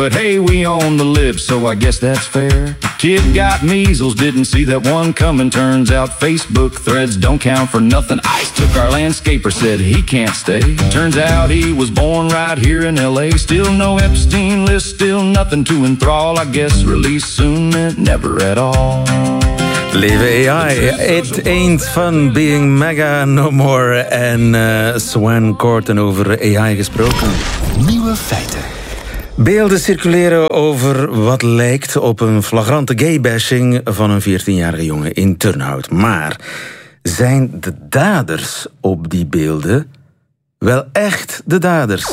But hey, we own the lib, so I guess that's fair. Kid got measles, didn't see that one coming. Turns out Facebook threads don't count for nothing. ICE took our landscaper, said he can't stay. Turns out he was born right here in LA. Still no Epstein list, still nothing to enthrall. I guess release soon meant never at all. Lieve AI, it ain't fun being mega no more. En Swan Corton over AI gesproken. Nieuwe feiten. Beelden circuleren over wat lijkt op een flagrante gaybashing van een 14-jarige jongen in Turnhout. Maar zijn de daders op die beelden wel echt de daders?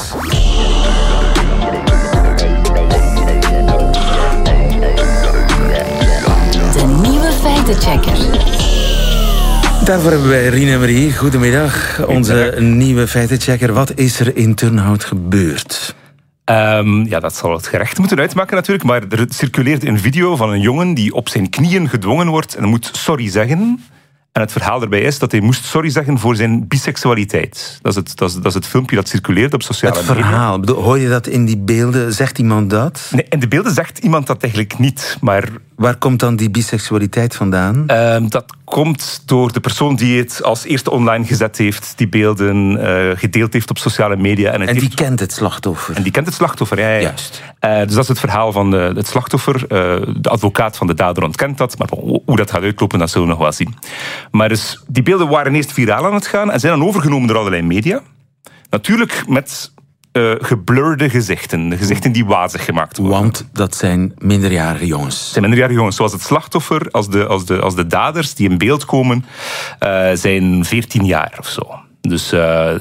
De nieuwe feitenchecker. Daarvoor hebben wij Rien Marie. Goedemiddag, onze nieuwe feitenchecker. Wat is er in Turnhout gebeurd? Ja, dat zal het gerecht moeten uitmaken natuurlijk. Maar er circuleert een video van een jongen die op zijn knieën gedwongen wordt en moet sorry zeggen. En het verhaal erbij is dat hij moest sorry zeggen voor zijn biseksualiteit. Dat is het filmpje dat circuleert op sociale media. Het verhaal, hoor je dat in die beelden? Zegt iemand dat? Nee, in de beelden zegt iemand dat eigenlijk niet. Maar waar komt dan die biseksualiteit vandaan? Dat komt door de persoon die het als eerste online gezet heeft, die beelden gedeeld heeft op sociale media. En die kent het slachtoffer. En die kent het slachtoffer, ja. Juist. Dus dat is het verhaal van het slachtoffer. De advocaat van de dader ontkent dat. Maar hoe dat gaat uitlopen, dat zullen we nog wel zien. Maar dus, die beelden waren eerst viraal aan het gaan en zijn dan overgenomen door allerlei media. Natuurlijk met geblurde gezichten. Gezichten die wazig gemaakt worden. Want dat zijn minderjarige jongens. Het zijn minderjarige jongens. Zoals het slachtoffer als de daders die in beeld komen zijn 14 jaar of zo. Dus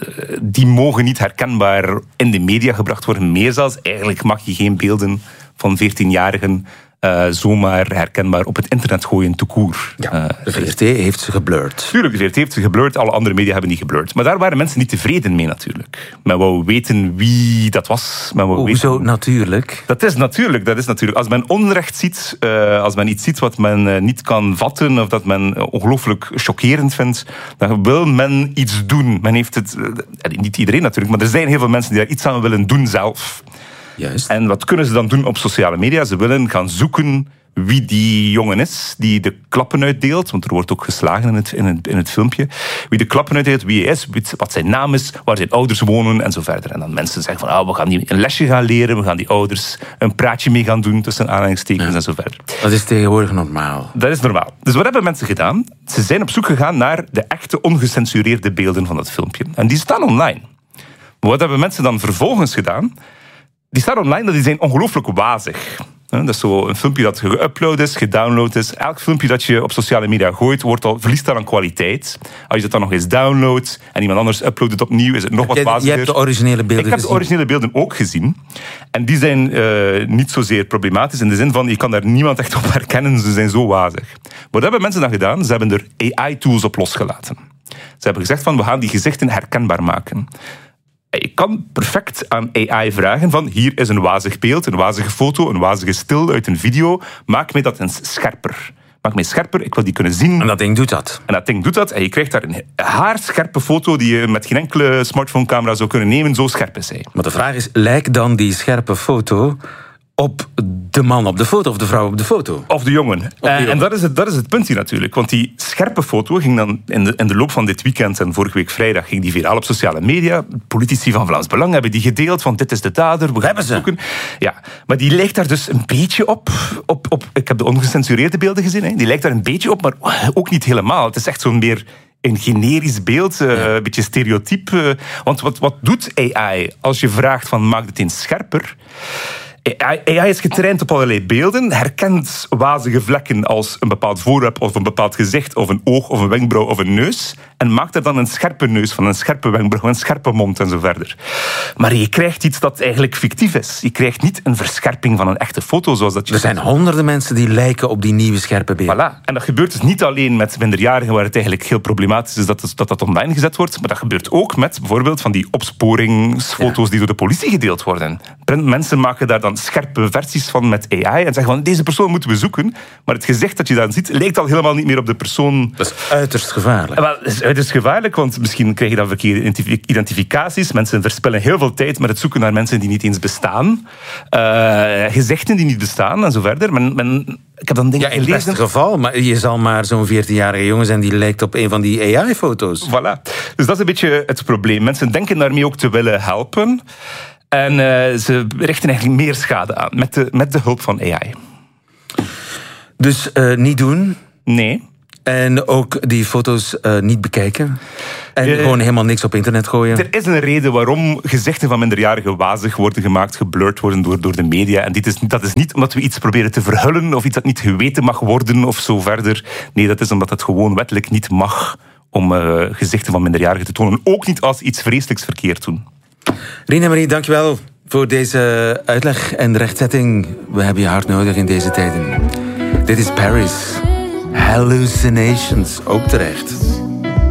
die mogen niet herkenbaar in de media gebracht worden. Meer zelfs, eigenlijk mag je geen beelden van 14-jarigen zomaar herkenbaar op het internet gooien, tout court. Ja, de VRT heeft ze geblurred. Tuurlijk, de VRT heeft ze geblurred, alle andere media hebben die geblurred. Maar daar waren mensen niet tevreden mee natuurlijk. Men wou weten wie dat was. Hoezo natuurlijk? Dat is natuurlijk. Als men onrecht ziet, als men iets ziet wat men niet kan vatten, of dat men ongelooflijk chockerend vindt, dan wil men iets doen. Men heeft het, niet iedereen natuurlijk, maar er zijn heel veel mensen die daar iets aan willen doen zelf. Juist. En wat kunnen ze dan doen op sociale media? Ze willen gaan zoeken wie die jongen is die de klappen uitdeelt. Want er wordt ook geslagen in het filmpje. Wie de klappen uitdeelt, wie hij is, wat zijn naam is, waar zijn ouders wonen en zo verder. En dan mensen zeggen van, we gaan die een lesje gaan leren, we gaan die ouders een praatje mee gaan doen tussen aanhalingstekens en zo verder. Dat is tegenwoordig normaal. Dat is normaal. Dus wat hebben mensen gedaan? Ze zijn op zoek gegaan naar de echte ongecensureerde beelden van dat filmpje. En die staan online. Maar wat hebben mensen dan vervolgens gedaan? Die staan online, die zijn ongelooflijk wazig. Dat is zo een filmpje dat geüpload is, gedownload is. Elk filmpje dat je op sociale media gooit, verliest al aan kwaliteit. Als je het dan nog eens downloadt en iemand anders uploadt het opnieuw, is het nog wat waziger. Je hebt de originele beelden gezien? Ik heb de originele beelden ook gezien. En die zijn niet zozeer problematisch in de zin van, je kan daar niemand echt op herkennen, ze zijn zo wazig. Wat hebben mensen dan gedaan? Ze hebben er AI-tools op losgelaten. Ze hebben gezegd van, we gaan die gezichten herkenbaar maken. Je kan perfect aan AI vragen van, hier is een wazig beeld, een wazige foto, een wazige stil uit een video. Maak mij dat eens scherper. Maak mij scherper, ik wil die kunnen zien. En dat ding doet dat. En je krijgt daar een haarscherpe foto die je met geen enkele smartphonecamera zou kunnen nemen. Zo scherp is hij. Maar de vraag is, lijkt dan die scherpe foto op de man op de foto of de vrouw op de foto? Of de jongen. En dat is het punt hier natuurlijk. Want die scherpe foto ging dan in de loop van dit weekend en vorige week vrijdag ging die viraal op sociale media. Politici van Vlaams Belang hebben die gedeeld van dit is de dader. We gaan het zoeken. Ja, maar die lijkt daar dus een beetje op. Ik heb de ongecensureerde beelden gezien. Hè. Die lijkt daar een beetje op, maar ook niet helemaal. Het is echt zo'n meer een generisch beeld, een beetje stereotyp. Want wat doet AI als je vraagt van maak het eens scherper? AI is getraind op allerlei beelden, herkent wazige vlekken als een bepaald voorwerp of een bepaald gezicht of een oog of een wenkbrauw of een neus en maakt er dan een scherpe neus van, een scherpe wenkbrauw, een scherpe mond en zo verder. Maar je krijgt iets dat eigenlijk fictief is. Je krijgt niet een verscherping van een echte foto zoals dat je... Er zijn honderden mensen die lijken op die nieuwe scherpe beelden. Voilà. En dat gebeurt dus niet alleen met minderjarigen waar het eigenlijk heel problematisch is dat online gezet wordt, maar dat gebeurt ook met bijvoorbeeld van die opsporingsfoto's die door de politie gedeeld worden. Mensen maken daar dan scherpe versies van met AI en zeggen van deze persoon moeten we zoeken. Maar het gezicht dat je dan ziet lijkt al helemaal niet meer op de persoon. Dat is uiterst gevaarlijk. Wel, het is uiterst gevaarlijk, want misschien krijg je dan verkeerde identificaties. Mensen verspillen heel veel tijd met het zoeken naar mensen die niet eens bestaan. Gezichten die niet bestaan en zo verder. Ik heb dan dingen in het beste geval, maar je zal maar zo'n 14-jarige jongen zijn die lijkt op een van die AI-foto's. Voilà. Dus dat is een beetje het probleem. Mensen denken daarmee ook te willen helpen. En ze richten eigenlijk meer schade aan met de hulp van AI. Dus niet doen? Nee. En ook die foto's niet bekijken? En gewoon helemaal niks op internet gooien? Er is een reden waarom gezichten van minderjarigen wazig worden gemaakt, geblurred worden door de media. En dat is niet omdat we iets proberen te verhullen of iets dat niet geweten mag worden of zo verder. Nee, dat is omdat het gewoon wettelijk niet mag om gezichten van minderjarigen te tonen. Ook niet als iets vreselijks verkeerd doen. Rina Marie, dankjewel voor deze uitleg en rechtzetting. We hebben je hard nodig in deze tijden. Dit is Paris. Hallucinations, ook terecht.